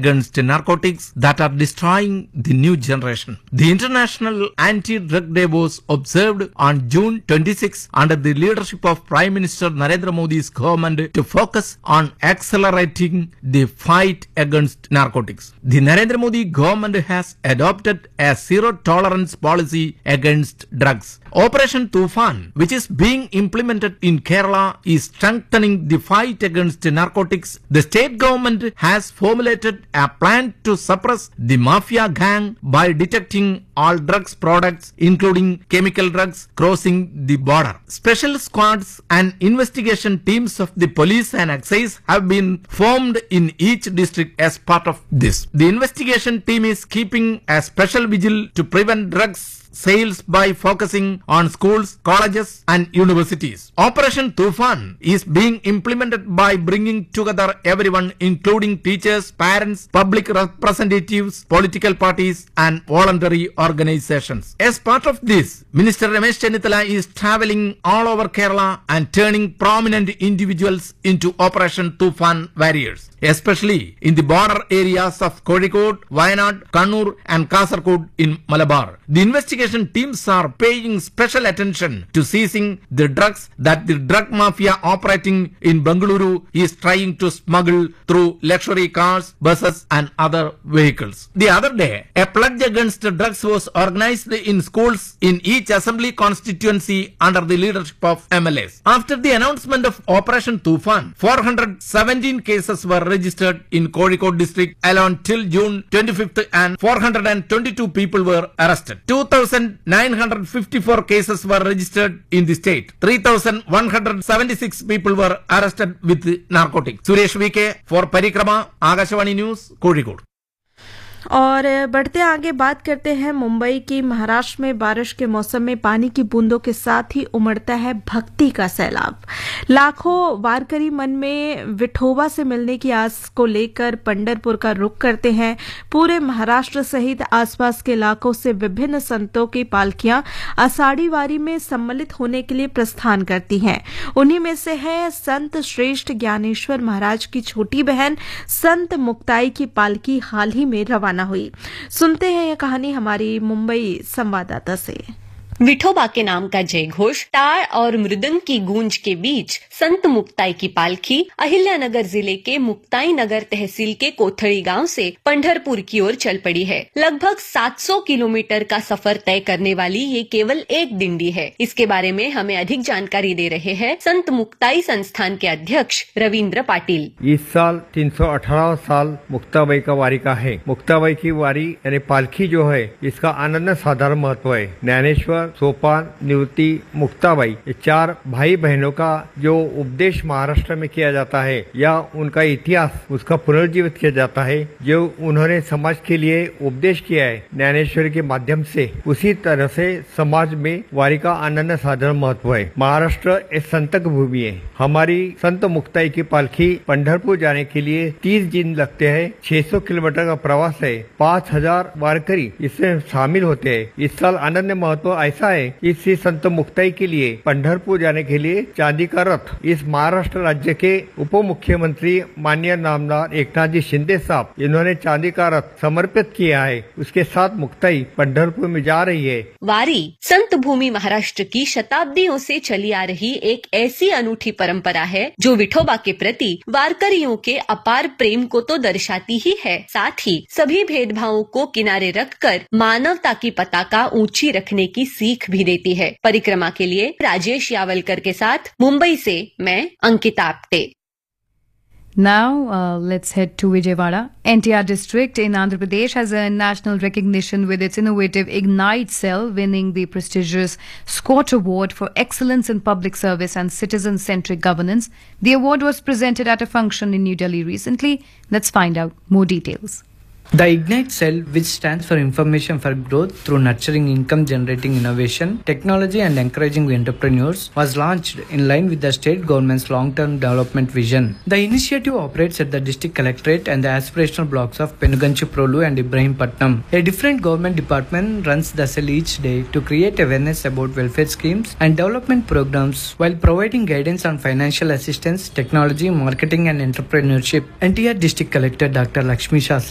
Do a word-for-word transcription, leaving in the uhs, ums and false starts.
against narcotics that are destroying the new generation. The International Anti-Drug Day was observed on June twenty-sixth under the leadership of Prime Minister Narendra Modi's government to focus on accelerating the fight against narcotics. The Narendra Modi government has adopted a zero-tolerance policy against drugs. Operation Tufan, which is being implemented in Kerala, is strengthening the fight against narcotics. The state government has formulated a plan to suppress the mafia gang by detecting all drugs products, including chemical drugs, crossing the border. Special squads and investigation teams of the police and excise have been formed in each district as part of this. The investigation team is keeping a special vigil to prevent drugs sales by focusing on schools, colleges and universities. Operation Tufan is being implemented by bringing together everyone, including teachers, parents, public representatives, political parties and voluntary organizations. As part of this, Minister Ramesh Chennithala is traveling all over Kerala and turning prominent individuals into Operation Tufan warriors, especially in the border areas of Kozhikode, Wayanad, Kannur and Kasaragod in Malabar. The investigation teams are paying special attention to seizing the drugs that the drug mafia operating in Bengaluru is trying to smuggle through luxury cars, buses and other vehicles. The other day, a pledge against drugs was organized in schools in each assembly constituency under the leadership of M L As. After the announcement of Operation Tufan, four hundred seventeen cases were registered in Kozhikode district alone till June twenty-fifth and four hundred twenty-two people were arrested. two thousand nine hundred fifty-four cases were registered in the state. three thousand one hundred seventy-six people were arrested with narcotics. Suresh V K for Parikrama, Akashvani News, Kozhikode. और बढ़ते आगे बात करते हैं मुंबई की। महाराष्ट्र में बारिश के मौसम में पानी की बूंदों के साथ ही उमड़ता है भक्ति का सैलाब। लाखों वारकरी मन में विठोबा से मिलने की आस को लेकर पंढरपुर का रुख करते हैं। पूरे महाराष्ट्र सहित आसपास के इलाकों से विभिन्न संतों की पालकियां आषाढ़ी वारी में सम्मिलित होने के लिए प्रस्थान करती हैं। उन्हीं में से है संत श्रेष्ठ ज्ञानेश्वर महाराज की छोटी बहन संत मुक्ताई की पालकी हाल ही में रवाना हुई। सुनते हैं यह कहानी हमारी मुंबई संवाददाता से। विठोबा के नाम का जय घोष, ताड़ और मृदंग की गूंज के बीच संत मुक्ताई की पालकी अहिल्यानगर जिले के मुक्ताई नगर तहसील के कोथड़ी गांव से पंढरपुर की ओर चल पड़ी है। लगभग सात सौ किलोमीटर का सफर तय करने वाली ये केवल एक डिंडी है। इसके बारे में हमें अधिक जानकारी दे रहे हैं संत मुक्ताई संस्थान के अध्यक्ष रविंद्र पाटिल। इस साल तीन सौ अठारह साल मुक्ताबाई का वारी का है। मुक्ताबाई की वारी यानी पालकी जो है, इसका अनन्य साधारण महत्व है। ज्ञानेश्वर, सोपान, निवृत्ति, मुक्ताबाई, ये चार भाई बहनों का जो उपदेश महाराष्ट्र में किया जाता है या उनका इतिहास उसका पुनर्जीवित किया जाता है, जो उन्होंने समाज के लिए उपदेश किया है ज्ञानेश्वर के माध्यम से, उसी तरह से समाज में वारी का अनन्य साधारण महत्व है। महाराष्ट्र एक संतक भूमि है। हमारी संत मुक्ताई की पालकी पंढरपुर जाने के लिए तीस दिन लगते हैं। छह सौ किलोमीटर का प्रवास है। पाँच हजार वारकरी इसमें शामिल होते हैं। इस साल अनन्य महत्व ऐसा है, इस संत मुक्ताई के लिए पंढरपुर जाने के लिए चांदी का रथ इस महाराष्ट्र राज्य के उप मुख्यमंत्री माननीय नामदार एकनाथ जी शिंदे साहब, इन्होंने चांदी का रथ समर्पित किया है। उसके साथ मुक्ताई पंढरपुर में जा रही है। वारी संत भूमि महाराष्ट्र की शताब्दियों से चली आ रही एक ऐसी अनूठी परंपरा है जो विठोबा के प्रति वारकरियों के अपार प्रेम को तो दर्शाती ही है, साथ ही सभी भेदभावों को किनारे रखकर मानवता की पताका ऊंची रखने की सीख भी देती है। परिक्रमा के लिए राजेश यावलकर के साथ मुंबई से मैं Ankita Apte. Now, uh, let's head to Vijayawada. N T R district in Andhra Pradesh has earned national recognition with its innovative Ignite cell, winning the prestigious SCOT Award for Excellence in Public Service and Citizen-Centric Governance. The award was presented at a function in New Delhi recently. Let's find out more details. The Ignite Cell, which stands for Information for Growth through Nurturing Income-Generating Innovation, Technology and Encouraging Entrepreneurs, was launched in line with the state government's long-term development vision. The initiative operates at the district collectorate and the aspirational blocks of Penuganchiprolu and Ibrahimpatnam. A different government department runs the cell each day to create awareness about welfare schemes and development programs while providing guidance on financial assistance, technology, marketing and entrepreneurship. N T R District Collector Doctor Lakshmi Shastri